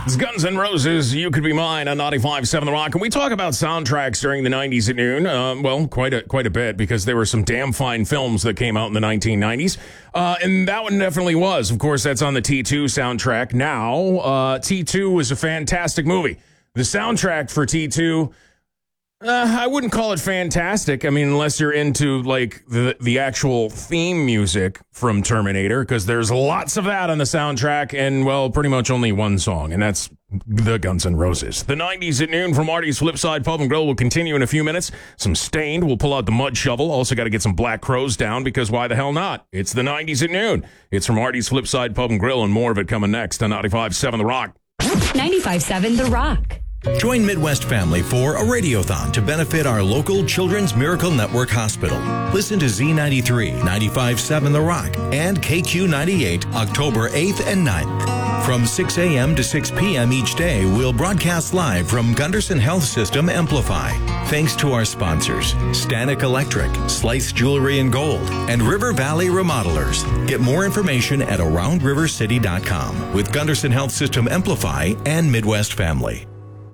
It's Guns N' Roses, You Could Be Mine on 95.7 The Rock. And we talk about soundtracks during the 90s at noon. Well, quite a bit, because there were some damn fine films that came out in the 1990s. And that one definitely was. Of course, that's on the T2 soundtrack. Now, T2 was a fantastic movie. The soundtrack for T2... I wouldn't call it fantastic. I mean, unless you're into, like, the actual theme music from Terminator, because there's lots of that on the soundtrack, and, well, pretty much only one song, and that's the Guns N' Roses. The 90s at noon from Marty's Flipside Pub and Grill will continue in a few minutes. Some Stained. We'll pull out the mud shovel. Also got to get some Black Crows down, because why the hell not? It's the 90s at noon. It's from Marty's Flipside Pub and Grill, and more of it coming next on 95.7 The Rock. 95.7 The Rock. Join Midwest Family for a radiothon to benefit our local Children's Miracle Network Hospital. Listen to Z93, 95.7 The Rock, and KQ98, October 8th and 9th. From 6 a.m. to 6 p.m. each day, we'll broadcast live from Gunderson Health System Amplify. Thanks to our sponsors, Stanek Electric, Slice Jewelry and Gold, and River Valley Remodelers. Get more information at AroundRiverCity.com with Gunderson Health System Amplify and Midwest Family.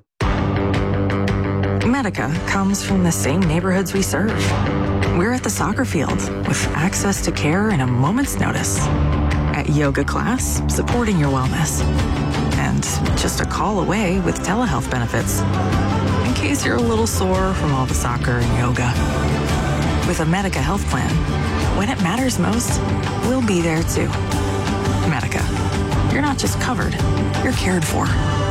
Medica comes from the same neighborhoods we serve. We're at the soccer field with access to care in a moment's notice. At yoga class, supporting your wellness. And just a call away with telehealth benefits. In case you're a little sore from all the soccer and yoga. With a Medica health plan, when it matters most, we'll be there too. Medica. You're not just covered, you're cared for.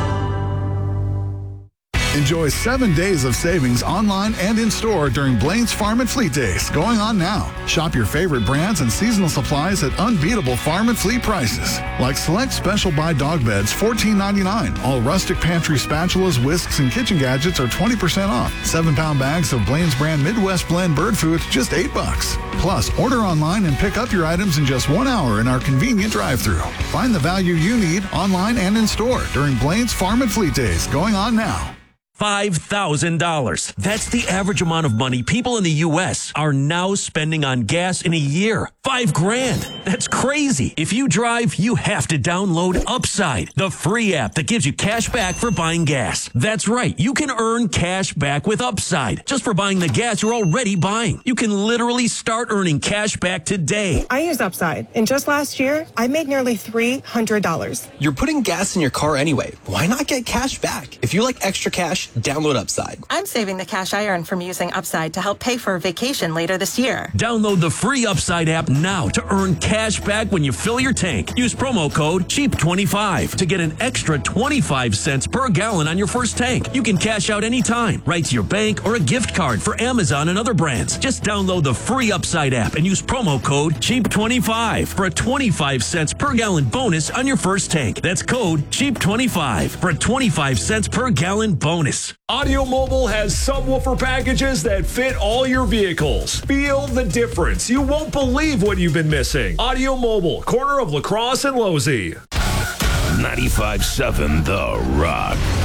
Enjoy 7 days of savings online and in-store during Blaine's Farm and Fleet Days, going on now. Shop your favorite brands and seasonal supplies at unbeatable farm and fleet prices. Like select Special Buy dog beds, $14.99. All rustic pantry spatulas, whisks, and kitchen gadgets are 20% off. 7-pound bags of Blaine's brand Midwest Blend bird food, just $8. Plus, order online and pick up your items in just 1 hour in our convenient drive-thru. Find the value you need online and in-store during Blaine's Farm and Fleet Days, going on now. $5,000. That's the average amount of money people in the U.S. are now spending on gas in a year. $5,000. That's crazy. If you drive, you have to download Upside, the free app that gives you cash back for buying gas. That's right. You can earn cash back with Upside just for buying the gas you're already buying. You can literally start earning cash back today. I use Upside, and just last year, I made nearly $300. You're putting gas in your car anyway. Why not get cash back? If you like extra cash, download Upside. I'm saving the cash I earn from using Upside to help pay for a vacation later this year. Download the free Upside app now to earn cash back when you fill your tank. Use promo code CHEAP25 to get an extra 25 cents per gallon on your first tank. You can cash out anytime, right to your bank or a gift card for Amazon and other brands. Just download the free Upside app and use promo code CHEAP25 for a 25 cents per gallon bonus on your first tank. That's code CHEAP25 for a 25 cents per gallon bonus. Audio Mobile has subwoofer packages that fit all your vehicles. Feel the difference. You won't believe what you've been missing. Audio Mobile, corner of La Crosse and Losey. 95.7 The Rock.